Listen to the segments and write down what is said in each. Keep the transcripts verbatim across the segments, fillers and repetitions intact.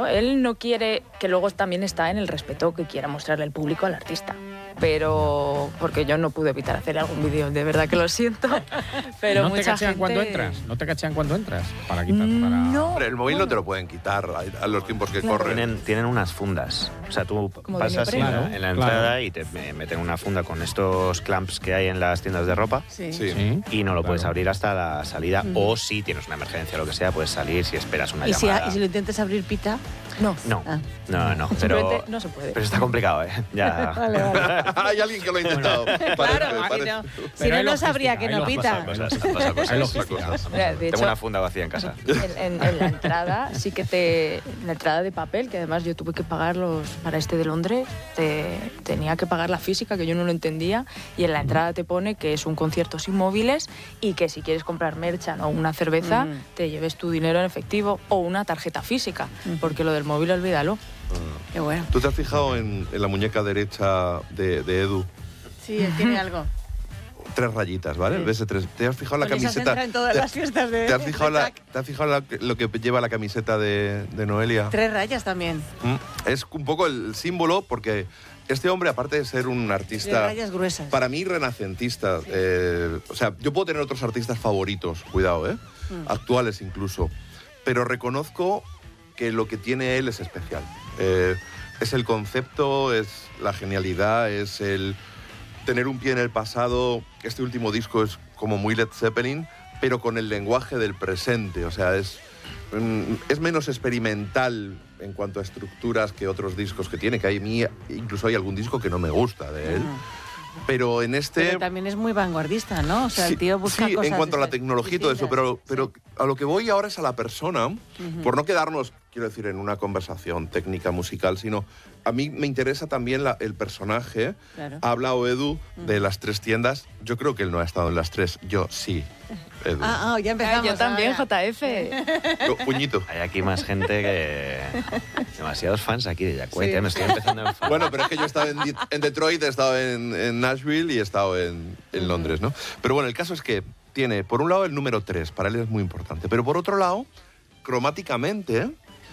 él no quiere, que luego también está en el respeto que quiera mostrarle al público al artista. Pero porque yo no pude evitar hacer algún vídeo, de verdad que lo siento. Pero ¿No mucha te cachean gente... cuando entras? ¿No te cachean cuando entras? Para quitar, para... No. Pero el móvil bueno. no te lo pueden quitar a, a los tiempos que Claro. corren. Tienen, tienen unas fundas. O sea, tú Como de pasas en neopreno. la, en la Claro, entrada claro. y te me- meten una funda con estos clamps que hay en las tiendas de ropa. Sí. Sí. Sí. Y no lo Claro. puedes abrir hasta la salida. O si tienes una emergencia o lo que sea, puedes salir si esperas una ¿Y si, llamada. y si lo intentas abrir, pita? No. No, Ah. no, no. Pero, Simplemente no se puede. pero está complicado, ¿eh? Ya. Vale, vale. Hay alguien que lo ha intentado. Parece, Claro, parece. no. Si Pero no, hay no sabría logística, que hay no logística. pita. Cosas, han pasado cosas. Hay Las logística. cosas. Mira, de Tengo hecho, una funda vacía en casa. En, en- en la entrada sí que te... En la entrada de papel, que además yo tuve que pagarlos para este de Londres, te, tenía que pagar la física, que yo no lo entendía, y en la entrada te pone que es un concierto sin móviles y que si quieres comprar merchan o una cerveza, Mm. te lleves tu dinero en efectivo o una tarjeta física, porque lo del móvil olvídalo. Qué bueno. ¿Tú te has fijado en, en la muñeca derecha de, de Edu? Sí, él tiene algo. Tres rayitas, ¿vale? Sí. ¿Ves? Tres. ¿Te has fijado la Con esas camiseta? entra en todas ¿Te- las fiestas de... ¿Te has fijado, de la, Tac. ¿te has fijado la- lo que lleva la camiseta de, de Noelia? Tres rayas también. Mm, Es un poco el símbolo porque este hombre, aparte de ser un Tres artista, rayas gruesas. para mí renacentista, eh, o sea, yo puedo tener otros artistas favoritos, cuidado, ¿eh? Mm. Actuales incluso, pero reconozco que lo que tiene él es especial. Eh, es el concepto, es la genialidad, es el tener un pie en el pasado. Este último disco es como muy Led Zeppelin, pero con el lenguaje del presente, o sea, es, mm, es menos experimental en cuanto a estructuras que otros discos que tiene, que hay, mí, incluso hay algún disco que no me gusta de él. Ujú. Pero en este... Pero también es muy vanguardista, ¿no? O sea, sí, el tío busca sí, cosas en cuanto a la distintas. tecnología y todo eso, pero, pero a lo que voy ahora es a la persona, Ujú. por no quedarnos, quiero decir, en una conversación técnica musical, sino a mí me interesa también la- el personaje. Claro. Ha hablado Edu de las tres tiendas. Yo creo que él no ha estado en las tres. Yo sí, Edu. Ah, ah, ya Ah, empezamos. yo también, ahora. J F. Yo, puñito. Hay aquí más gente que... Demasiados fans aquí de Jack White. Sí. ¿eh? Me estoy empezando a enfadar. Bueno, pero es que yo he estado en, Di- en Detroit, he estado en, en Nashville y he estado en, en Londres, ¿no? Pero bueno, el caso es que tiene, por un lado, el número tres, para él es muy importante, pero por otro lado, cromáticamente,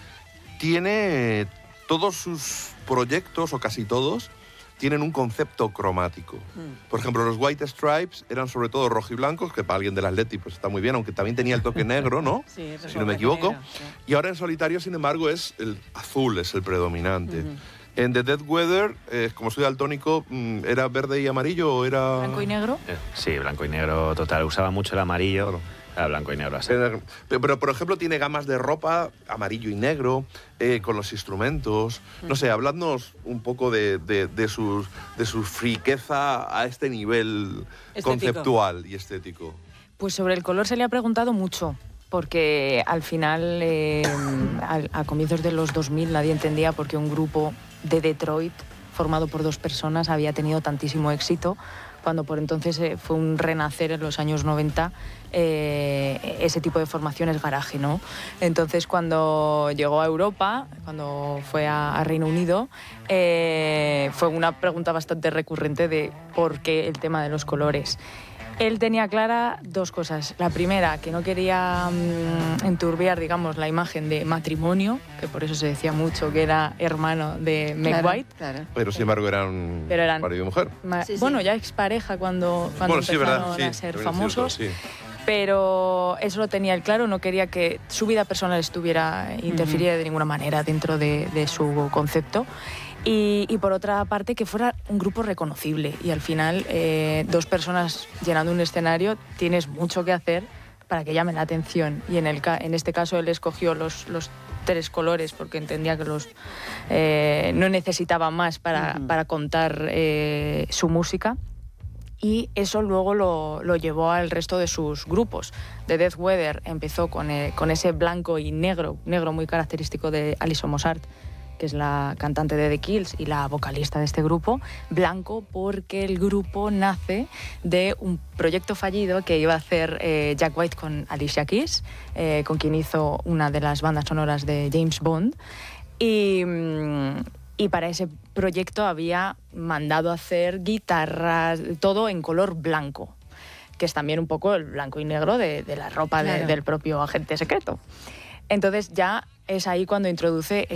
tiene todos sus proyectos, o casi todos, tienen un concepto cromático. Por ejemplo, los White Stripes eran sobre todo rojo y blancos, que para alguien del Atleti pues está muy bien, aunque también tenía el toque negro, ¿no? Sí, rojo, si no me blanco, equivoco. negro, sí. Y ahora en solitario, sin embargo, es el azul, es el predominante. Ujú. En The Dead Weather, eh, como soy daltónico, mm, ¿era verde y amarillo o era...? Blanco y negro. Eh, Sí, blanco y negro total. Usaba mucho el amarillo. Era blanco y negro así. Pero, pero, por ejemplo, tiene gamas de ropa amarillo y negro, eh, con los instrumentos. No sé, habladnos un poco de, de, de, sus, de su friqueza a este nivel Estético. conceptual y estético. Pues sobre el color se le ha preguntado mucho, porque al final, eh, al- a comienzos de los dos mil, nadie entendía por qué un grupo de Detroit, formado por dos personas, había tenido tantísimo éxito, cuando por entonces eh, fue un renacer en los años noventa, eh, ese tipo de formaciones garaje, ¿no? Entonces, cuando llegó a Europa, cuando fue a, a Reino Unido, eh, fue una pregunta bastante recurrente de por qué el tema de los colores. Él tenía clara dos cosas. La primera, que no quería mm, enturbiar, digamos, la imagen de matrimonio, que por eso se decía mucho que era hermano de Meg Claro, White. claro. Pero sin embargo eran, Pero eran- marido y mujer. Ma- Sí, sí. Bueno, ya expareja cuando, cuando Bueno, sí, empezaron verdad, sí. a ser también es famosos. cierto, sí. Pero eso lo tenía él claro, no quería que su vida personal estuviera interfiriera de ninguna manera dentro de, de su concepto. Y, y por otra parte, que fuera un grupo reconocible. Y al final, eh, dos personas llenando un escenario, tienes mucho que hacer para que llame la atención. Y en, el, ca- en este caso, él escogió los, los tres colores porque entendía que los eh, no necesitaba más para, Ujú. para contar eh, su música. Y eso luego lo, lo llevó al resto de sus grupos. The Death Weather empezó con, eh, con ese blanco y negro, negro muy característico de Alison Mosart, que es la cantante de The Kills y la vocalista de este grupo. Blanco porque el grupo nace de un proyecto fallido que iba a hacer eh, Jack White con Alicia Keys, eh, con quien hizo una de las bandas sonoras de James Bond. Y... mm, Y para ese proyecto había mandado hacer guitarras, todo en color blanco, que es también un poco el blanco y negro de, de la ropa de- Claro. del propio agente secreto. Entonces ya es ahí cuando introduce